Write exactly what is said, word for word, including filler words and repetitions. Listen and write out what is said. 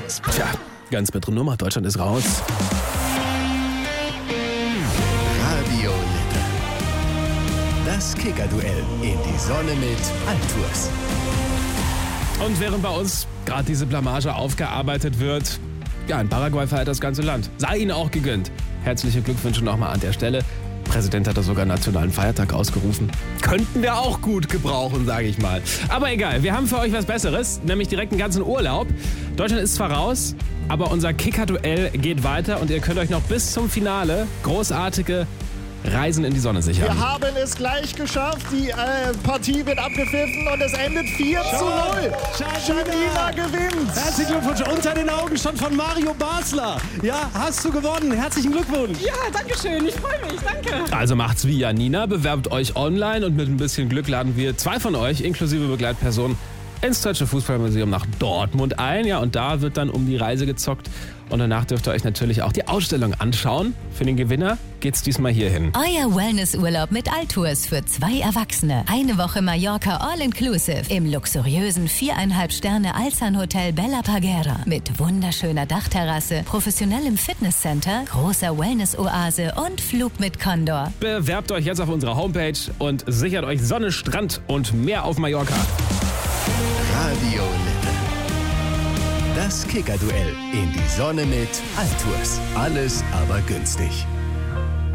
Tja, ganz bittere Nummer. Deutschland ist raus. Radio Lippe. Das Kicker-Duell in die Sonne mit Altours. Und während bei uns gerade diese Blamage aufgearbeitet wird, ja, in Paraguay feiert das ganze Land. Sei ihnen auch gegönnt. Herzliche Glückwünsche nochmal an der Stelle. Der Präsident hat da sogar nationalen Feiertag ausgerufen. Könnten wir auch gut gebrauchen, sage ich mal. Aber egal, wir haben für euch was Besseres, nämlich direkt einen ganzen Urlaub. Deutschland ist zwar raus, aber unser Kicker-Duell geht weiter und ihr könnt euch noch bis zum Finale großartige Reisen in die Sonne sichern. Wir haben es gleich geschafft. Die äh, Partie wird abgepfiffen und es endet vier zu null. Janina gewinnt. Herzlichen Glückwunsch. Unter den Augen schon von Mario Basler. Ja, hast du gewonnen. Herzlichen Glückwunsch. Ja, danke schön. Ich freue mich. Danke. Also macht's wie Janina, bewerbt euch online und mit ein bisschen Glück laden wir zwei von euch, inklusive Begleitpersonen, ins Deutsche Fußballmuseum nach Dortmund ein. Ja, und da wird dann um die Reise gezockt. Und danach dürft ihr euch natürlich auch die Ausstellung anschauen. Für den Gewinner geht's diesmal hierhin. Euer Wellnessurlaub mit Altours für zwei Erwachsene. Eine Woche Mallorca All-Inclusive im luxuriösen viereinhalb Sterne Alzan Hotel Bella Parguera mit wunderschöner Dachterrasse, professionellem Fitnesscenter, großer Wellness-Oase und Flug mit Condor. Bewerbt euch jetzt auf unserer Homepage und sichert euch Sonne, Strand und mehr auf Mallorca. Radio Lippe. Das Kicker-Duell in die Sonne mit Altours. Alles aber günstig.